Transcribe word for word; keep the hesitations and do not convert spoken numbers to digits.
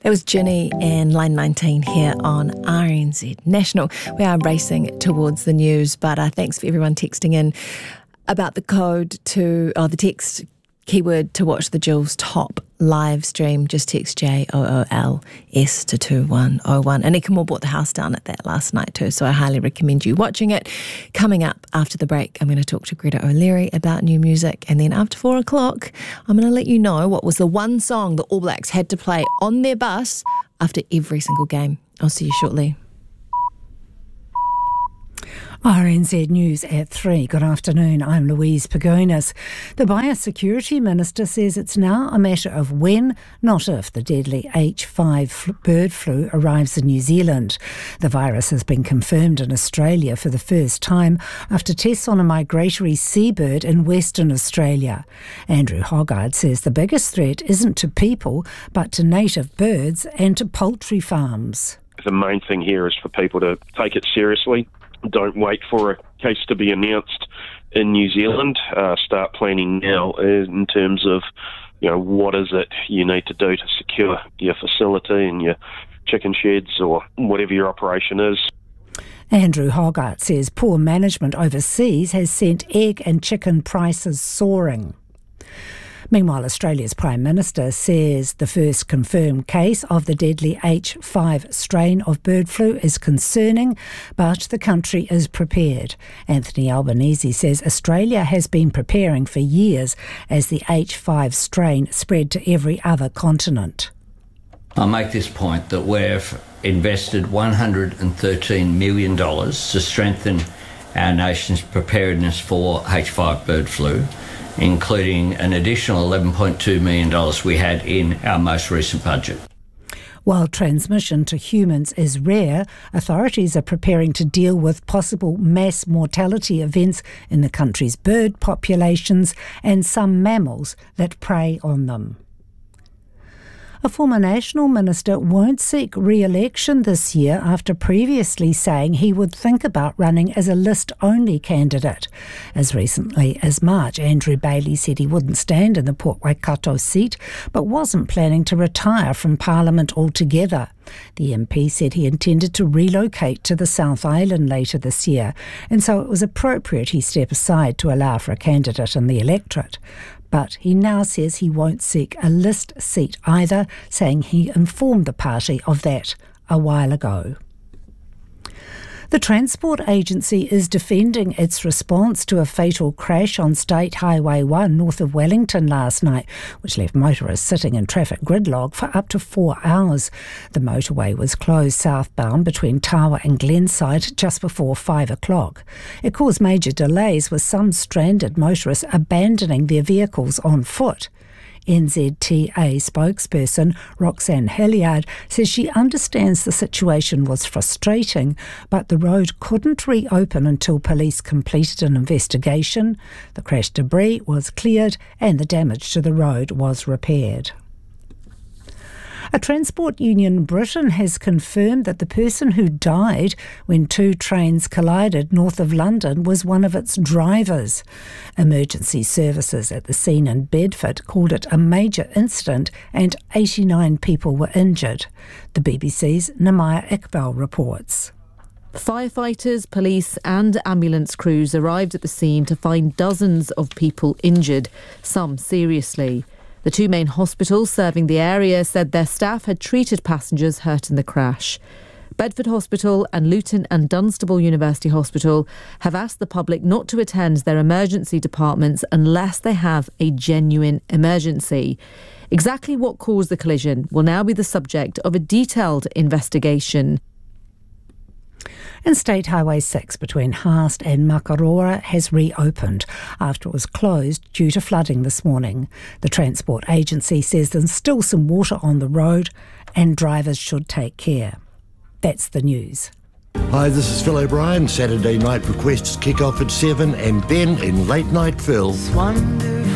That was Ginny and Line nineteen here on R N Z National. We are racing towards the news, but uh, thanks for everyone texting in about the code to, oh, the text keyword to watch the Jules Top live stream. Just text J O O L S to two one oh one. And Eka Moore bought the house down at that last night too, so I highly recommend you watching it. Coming up after the break, I'm going to talk to Greta O'Leary about new music, and then after four o'clock, I'm going to let you know what was the one song the All Blacks had to play on their bus after every single game. I'll see you shortly. R N Z News at three. Good afternoon, I'm Louise Pagonis. The Biosecurity Minister says it's now a matter of when, not if, the deadly H five bird flu arrives in New Zealand. The virus has been confirmed in Australia for the first time after tests on a migratory seabird in Western Australia. Andrew Hoggard says the biggest threat isn't to people, but to native birds and to poultry farms. The main thing here is for people to take it seriously. Don't wait for a case to be announced in New Zealand. Uh, start planning now in terms of, you know, what is it you need to do to secure your facility and your chicken sheds or whatever your operation is. Andrew Hoggart says poor management overseas has sent egg and chicken prices soaring. Meanwhile, Australia's Prime Minister says the first confirmed case of the deadly H five strain of bird flu is concerning, but the country is prepared. Anthony Albanese says Australia has been preparing for years as the H five strain spread to every other continent. I'll make this point that we've invested one hundred thirteen million dollars to strengthen our nation's preparedness for H five bird flu, including an additional eleven point two million dollars we had in our most recent budget. While transmission to humans is rare, authorities are preparing to deal with possible mass mortality events in the country's bird populations and some mammals that prey on them. A former National Minister won't seek re-election this year after previously saying he would think about running as a list-only candidate. As recently as March, Andrew Bailey said he wouldn't stand in the Port Waikato seat, but wasn't planning to retire from Parliament altogether. The M P said he intended to relocate to the South Island later this year, and so it was appropriate he step aside to allow for a candidate in the electorate. But he now says he won't seek a list seat either, saying he informed the party of that a while ago. The Transport Agency is defending its response to a fatal crash on State Highway one north of Wellington last night, which left motorists sitting in traffic gridlock for up to four hours. The motorway was closed southbound between Tawa and Glenside just before five o'clock. It caused major delays, with some stranded motorists abandoning their vehicles on foot. N Z T A spokesperson Roxanne Hilliard says she understands the situation was frustrating, but the road couldn't reopen until police completed an investigation. The crash debris was cleared and the damage to the road was repaired. A transport union, Britain, has confirmed that the person who died when two trains collided north of London was one of its drivers. Emergency services at the scene in Bedford called it a major incident and eighty-nine people were injured. The B B C's Namaya Iqbal reports. Firefighters, police and ambulance crews arrived at the scene to find dozens of people injured, some seriously. The two main hospitals serving the area said their staff had treated passengers hurt in the crash. Bedford Hospital and Luton and Dunstable University Hospital have asked the public not to attend their emergency departments unless they have a genuine emergency. Exactly what caused the collision will now be the subject of a detailed investigation. And State Highway six between Haast and Makaroa has reopened after it was closed due to flooding this morning. The Transport Agency says there's still some water on the road and drivers should take care. That's the news. Hi, this is Phil O'Brien. Saturday night requests kick off at seven and Ben in Late Night Phil.